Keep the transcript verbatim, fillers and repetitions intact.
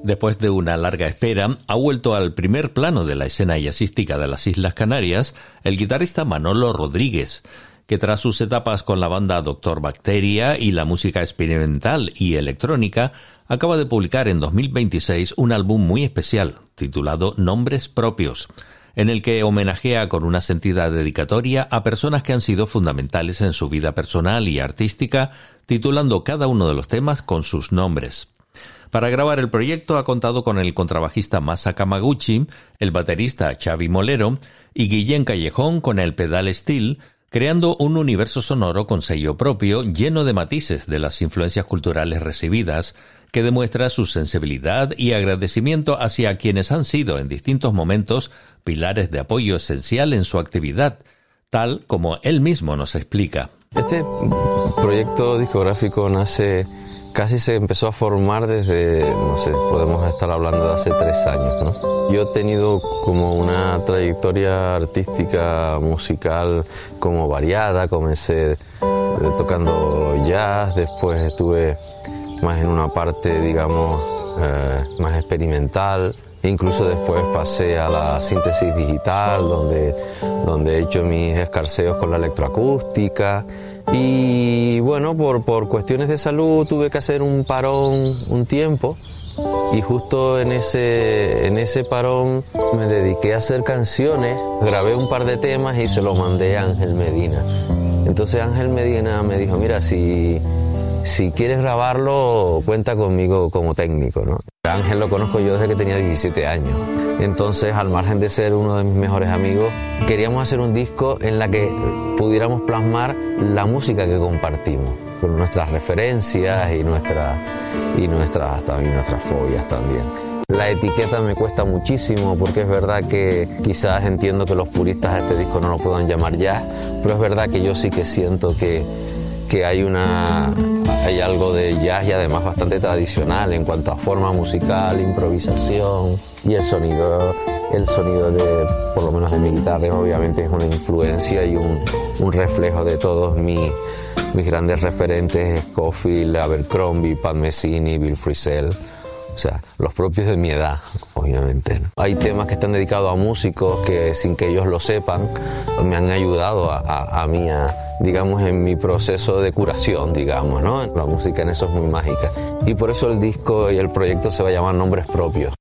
Después de una larga espera, ha vuelto al primer plano de la escena jazzística de las Islas Canarias el guitarrista Manolo Rodríguez, que tras sus etapas con la banda Doctor Bacteria y la música experimental y electrónica, acaba de publicar en dos mil veintiséis un álbum muy especial, titulado Nombres Propios, en el que homenajea con una sentida dedicatoria a personas que han sido fundamentales en su vida personal y artística, titulando cada uno de los temas con sus nombres. Para grabar el proyecto ha contado con el contrabajista Masa Kamaguchi, el baterista Xavi Molero y Guillén Callejón con el pedal steel, creando un universo sonoro con sello propio lleno de matices de las influencias culturales recibidas, que demuestra su sensibilidad y agradecimiento hacia quienes han sido en distintos momentos pilares de apoyo esencial en su actividad, tal como él mismo nos explica. Este proyecto discográfico nace... Casi se empezó a formar desde, no sé, podemos estar hablando de hace tres años, ¿no? Yo he tenido como una trayectoria artística, musical, como variada. Comencé tocando jazz, después estuve más en una parte, digamos, eh, más experimental. Incluso después pasé a la síntesis digital, donde, donde he hecho mis escarceos con la electroacústica. Y bueno, por, por cuestiones de salud tuve que hacer un parón un tiempo, y justo en ese, en ese parón me dediqué a hacer canciones, grabé un par de temas y se los mandé a Ángel Medina. Entonces Ángel Medina me dijo, mira, si, si quieres grabarlo, cuenta conmigo como técnico, ¿no? Ángel lo conozco yo desde que tenía diecisiete años. Entonces, al margen de ser uno de mis mejores amigos, queríamos hacer un disco en la que pudiéramos plasmar la música que compartimos, con nuestras referencias y, nuestra, y nuestras, también nuestras fobias también. La etiqueta me cuesta muchísimo porque es verdad que quizás entiendo que los puristas a este disco no lo puedan llamar jazz, pero es verdad que yo sí que siento que, que hay, una, hay algo de jazz y además bastante tradicional en cuanto a forma musical, improvisación y el sonido, el sonido de, por lo menos de mi guitarra, obviamente es una influencia y un, un reflejo de todos mis, mis grandes referentes, Scofield, Abercrombie, Pat Metheny, Bill Frisell. O sea, los propios de mi edad, obviamente, ¿no? Hay temas que están dedicados a músicos que, sin que ellos lo sepan, me han ayudado a, a, a mí, a, digamos, en mi proceso de curación, digamos, ¿no? La música en eso es muy mágica. Y por eso el disco y el proyecto se va a llamar Nombres Propios.